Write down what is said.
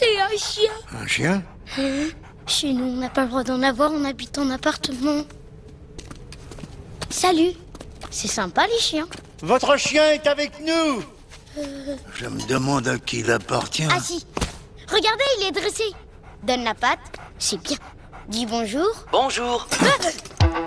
C'est un chien. Un chien? Chez nous, on n'a pas le droit d'en avoir, on habite en appartement. Salut. C'est sympa, les chiens. Votre chien est avec nous. Je me demande à qui il appartient. Ah si. Regardez, il est dressé. Donne la patte, c'est bien. Dis bonjour. Bonjour.